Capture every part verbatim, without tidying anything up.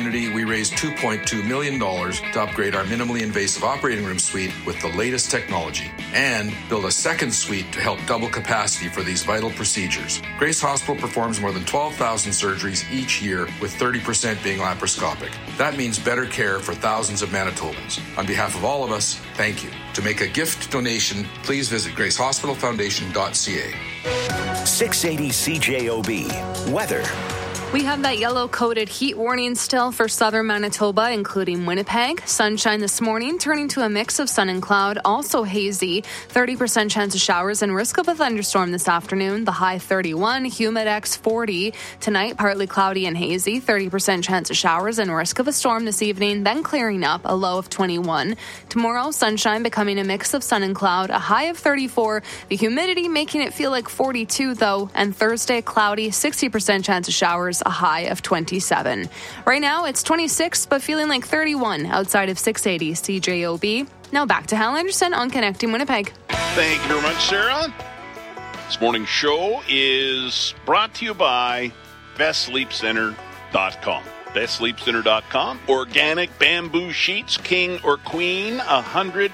community, we raised two point two million dollars to upgrade our minimally invasive operating room suite with the latest technology and build a second suite to help double capacity for these vital procedures. Grace Hospital performs more than twelve thousand surgeries each year, with thirty percent being laparoscopic. That means better care for thousands of Manitobans. On behalf of all of us, thank you. To make a gift donation, please visit grace hospital foundation dot c a. six eighty C J O B. Weather. We have that yellow-coated heat warning still for southern Manitoba, including Winnipeg. Sunshine this morning, turning to a mix of sun and cloud, also hazy. thirty percent chance of showers and risk of a thunderstorm this afternoon. The high thirty-one, Humidex forty. Tonight, partly cloudy and hazy. thirty percent chance of showers and risk of a storm this evening, then clearing up, a low of twenty-one. Tomorrow, sunshine becoming a mix of sun and cloud, a high of thirty-four. The humidity making it feel like forty-two, though. And Thursday, cloudy, sixty percent chance of showers, a high of twenty-seven. Right now, it's twenty-six, but feeling like thirty-one outside of six eighty C J O B. Now back to Hal Anderson on Connecting Winnipeg. Thank you very much, Sarah. This morning's show is brought to you by best sleep center dot com. best sleep center dot com. Organic bamboo sheets, king or queen, one hundred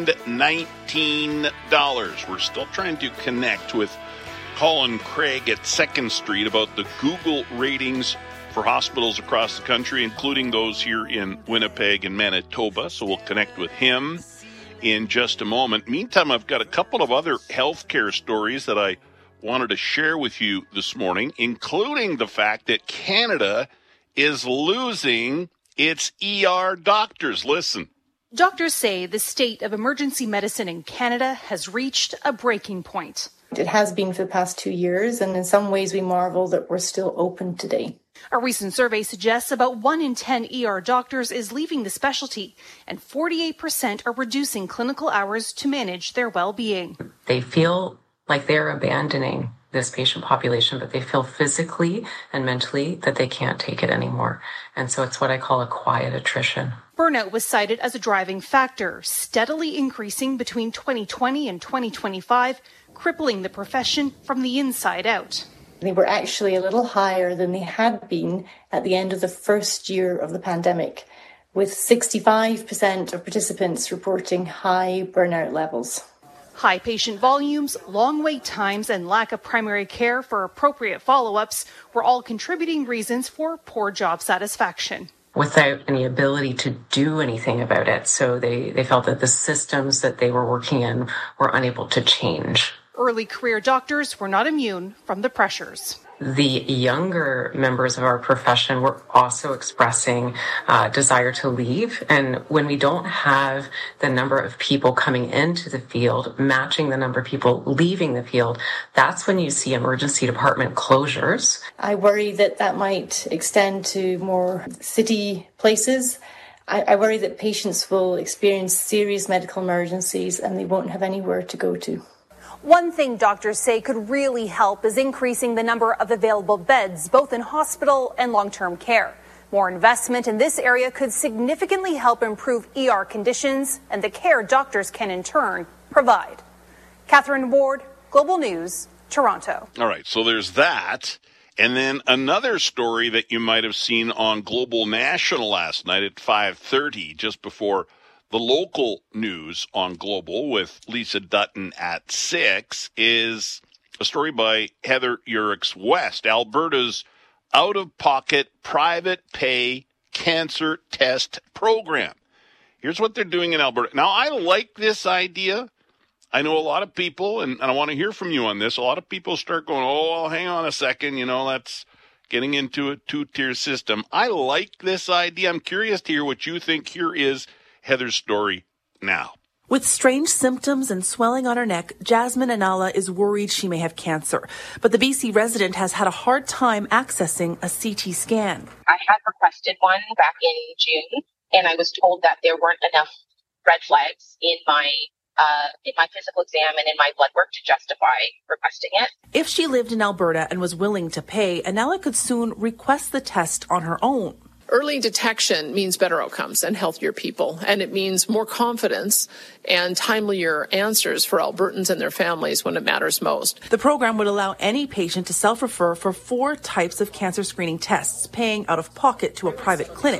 nineteen dollars. We're still trying to connect with Colin Craig at second Street about the Google ratings for hospitals across the country, including those here in Winnipeg and Manitoba. So we'll connect with him in just a moment. Meantime, I've got a couple of other healthcare stories that I wanted to share with you this morning, including the fact that Canada is losing its E R doctors. Listen. Doctors say the state of emergency medicine in Canada has reached a breaking point. It has been for the past two years, and in some ways we marvel that we're still open today. A recent survey suggests about one in ten E R doctors is leaving the specialty, and forty-eight percent are reducing clinical hours to manage their well-being. They feel like they're abandoning this patient population, but they feel physically and mentally that they can't take it anymore. And so it's what I call a quiet attrition. Burnout was cited as a driving factor, steadily increasing between twenty twenty and twenty twenty-five, crippling the profession from the inside out. They were actually a little higher than they had been at the end of the first year of the pandemic, with sixty-five percent of participants reporting high burnout levels. High patient volumes, long wait times, and lack of primary care for appropriate follow-ups were all contributing reasons for poor job satisfaction. Without any ability to do anything about it. So they, they felt that the systems that they were working in were unable to change. Early career doctors were not immune from the pressures. The younger members of our profession were also expressing uh, desire to leave. And when we don't have the number of people coming into the field matching the number of people leaving the field, that's when you see emergency department closures. I worry that that might extend to more city places. I, I worry that patients will experience serious medical emergencies and they won't have anywhere to go to. One thing doctors say could really help is increasing the number of available beds, both in hospital and long-term care. More investment in this area could significantly help improve E R conditions and the care doctors can in turn provide. Catherine Ward, Global News, Toronto. All right, so there's that. And then another story that you might have seen on Global National last night at five thirty, just before the local news on Global with Lisa Dutton at six, is a story by Heather Urix West, Alberta's out-of-pocket private pay cancer test program. Here's what they're doing in Alberta. Now, I like this idea. I know a lot of people, and, and I want to hear from you on this, a lot of people start going, oh, well, hang on a second, you know, that's getting into a two-tier system. I like this idea. I'm curious to hear what you think. Here is Heather's story now. With strange symptoms and swelling on her neck, Jasmine Anala is worried she may have cancer. But the B C resident has had a hard time accessing a C T scan. I had requested one back in June, and I was told that there weren't enough red flags in my uh, in my physical exam and in my blood work to justify requesting it. If she lived in Alberta and was willing to pay, Anala could soon request the test on her own. Early detection means better outcomes and healthier people, and it means more confidence and timelier answers for Albertans and their families when it matters most. The program would allow any patient to self-refer for four types of cancer screening tests, paying out of pocket to a private clinic.